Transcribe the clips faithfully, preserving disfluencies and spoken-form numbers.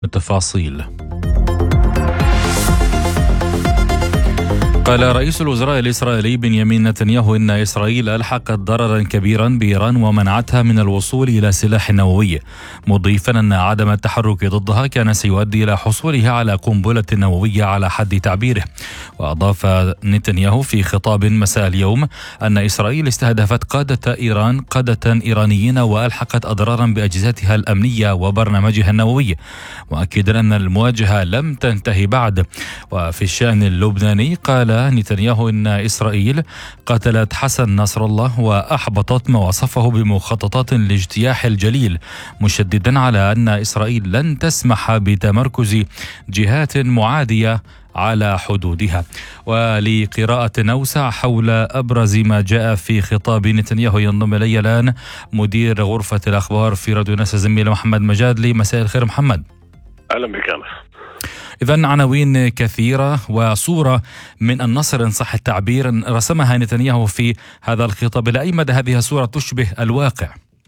التفاصيل. قال رئيس الوزراء الإسرائيلي بنيامين نتنياهو إن إسرائيل ألحقت ضررا كبيرا بإيران ومنعتها من الوصول إلى سلاح نووي، مضيفا أن عدم التحرك ضدها كان سيؤدي إلى حصولها على قنبلة نووية على حد تعبيره. وأضاف نتنياهو في خطاب مساء اليوم أن إسرائيل استهدفت قادة إيران قادة إيرانيين وألحقت أضرارا بأجهزتها الأمنية وبرنامجها النووي، مؤكدا أن المواجهة لم تنتهي بعد. وفي الشأن اللبناني قال نتنياهو إن إسرائيل قتلت حسن نصر الله وأحبطت ما وصفه بمخططات لاجتياح الجليل، مشددا على أن إسرائيل لن تسمح بتمركز جهات معادية على حدودها. ولقراءة أوسع حول أبرز ما جاء في خطاب نتنياهو ينضم إلي الآن مدير غرفة الأخبار في راديو ناس الزميل محمد مجادلي. مساء الخير محمد. أهلا بك. إذن عناوين كثيرة وصورة من النصر إن صح التعبير رسمها نتنياهو في هذا الخطاب، إلى أي مدى هذه الصورة تشبه الواقع؟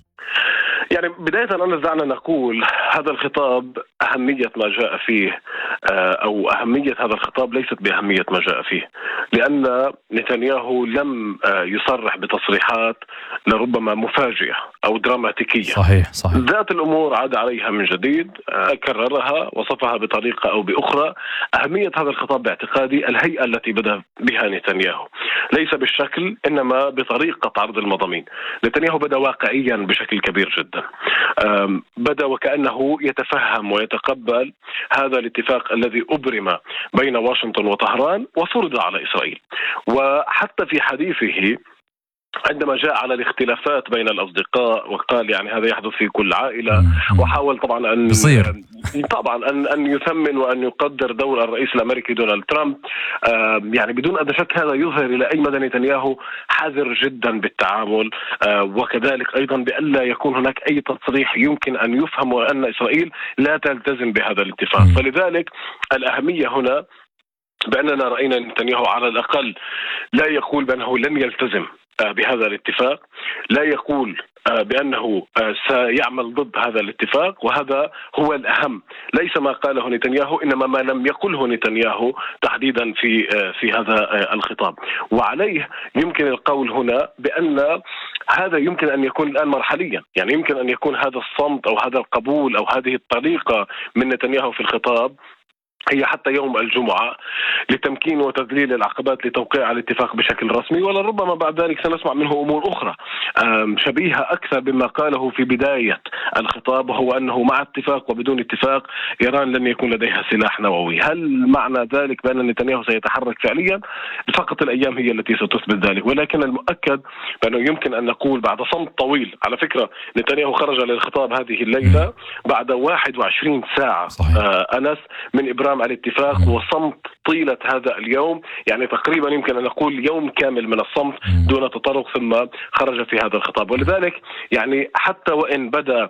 يعني بداية أن دعنا نقول هذا الخطاب أهمية ما جاء فيه أو أهمية هذا الخطاب ليست بأهمية ما جاء فيه، لأن نتنياهو لم يصرح بتصريحات لربما مفاجئة أو دراماتيكية. صحيح صحيح. ذات الأمور عاد عليها من جديد، كررها وصفها بطريقة أو بأخرى. أهمية هذا الخطاب باعتقادي الهيئة التي بدأ بها نتنياهو، ليس بالشكل إنما بطريقة عرض المضامين. نتنياهو بدأ واقعيا بشكل كبير جدا، بدأ وكأنه يتفهم ويتقبل هذا الاتفاق الذي أبرم بين واشنطن وطهران وفرض على إسرائيل. وحتى في حديثه عندما جاء على الاختلافات بين الأصدقاء وقال يعني هذا يحدث في كل عائلة، وحاول طبعا أن بصير. طبعا أن أن يثمن وأن يقدر دور الرئيس الأمريكي دونالد ترامب. يعني بدون أدنى شك هذا يظهر إلى أي مدى نتنياهو حذر جدا بالتعامل، وكذلك أيضا بألا يكون هناك أي تصريح يمكن أن يفهم وأن إسرائيل لا تلتزم بهذا الاتفاق. فلذلك الأهمية هنا بأننا رأينا نتنياهو على الأقل لا يقول بأنه لن يلتزم بهذا الاتفاق، لا يقول بأنه سيعمل ضد هذا الاتفاق، وهذا هو الأهم. ليس ما قاله نتنياهو إنما ما لم يقله نتنياهو تحديدا في في هذا الخطاب. وعليه يمكن القول هنا بأن هذا يمكن أن يكون الآن مرحليا، يعني يمكن أن يكون هذا الصمت أو هذا القبول أو هذه الطريقة من نتنياهو في الخطاب هي حتى يوم الجمعة لتمكين وتذليل العقبات لتوقيع الاتفاق بشكل رسمي، ولربما بعد ذلك سنسمع منه أمور أخرى شبيهة أكثر بما قاله في بداية الخطاب، وهو أنه مع اتفاق وبدون اتفاق إيران لن يكون لديها سلاح نووي. هل معنى ذلك بأن نتنياهو سيتحرك فعليا؟ فقط الأيام هي التي ستثبت ذلك، ولكن المؤكد بأنه يمكن أن نقول بعد صمت طويل. على فكرة نتنياهو خرج للخطاب هذه الليلة بعد واحد وعشرين ساعة أنس من إبرام الاتفاق وصمت طيلة هذا اليوم، يعني تقريبا يمكن أن نقول يوم كامل من الصمت دون تطرق، ثم خرج في هذا الخطاب. ولذلك يعني حتى وإن بدأ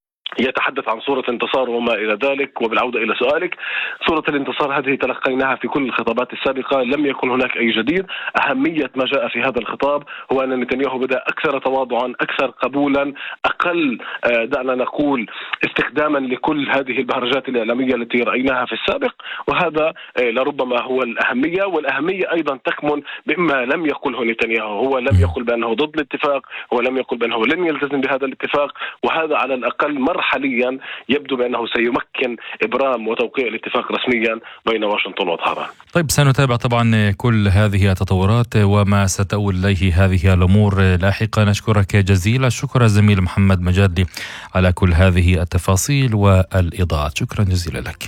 يتحدث عن صورة انتصار وما إلى ذلك، وبالعودة إلى سؤالك، صورة الانتصار هذه تلقيناها في كل الخطابات السابقة، لم يكن هناك أي جديد. أهمية ما جاء في هذا الخطاب هو أن نتنياهو بدأ أكثر تواضعا، أكثر قبولا، أقل دعنا نقول استخداما لكل هذه البهرجات الإعلامية التي رأيناها في السابق، وهذا لربما هو الأهمية. والأهمية أيضا تكمن بما لم يقله نتنياهو، هو لم يقل بأنه ضد الاتفاق، هو لم يقل بأنه لن يلتزم بهذا الاتفاق، وهذا على الأقل مر حاليا يبدو بأنه سيمكن إبرام وتوقيع الاتفاق رسميا بين واشنطن وطهران. طيب سنتابع طبعا كل هذه التطورات وما ستؤول إليه هذه الأمور لاحقا. نشكرك جزيل الشكر الزميل محمد مجادلي على كل هذه التفاصيل والإضاءات. شكرا جزيلا لك.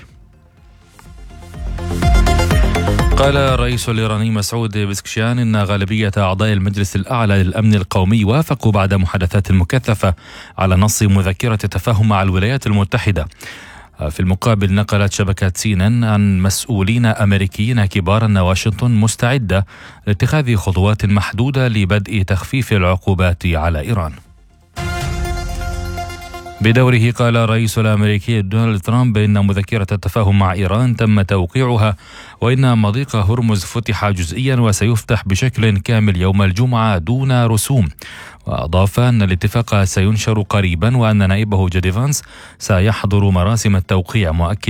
قال الرئيس الإيراني مسعود بزكشيان إن غالبية أعضاء المجلس الأعلى للأمن القومي وافقوا بعد محادثات مكثفة على نص مذكرة تفاهم مع الولايات المتحدة. في المقابل نقلت شبكة سي إن إن عن مسؤولين أمريكيين كبار أن واشنطن مستعدة لاتخاذ خطوات محدودة لبدء تخفيف العقوبات على إيران. بدوره قال الرئيس الأمريكي دونالد ترامب إن مذكرة التفاهم مع إيران تم توقيعها، وإن مضيق هرمز فتح جزئيا وسيفتح بشكل كامل يوم الجمعة دون رسوم. وأضاف أن الاتفاق سينشر قريبا وأن نائبه جودي فانس سيحضر مراسم التوقيع، مؤكدا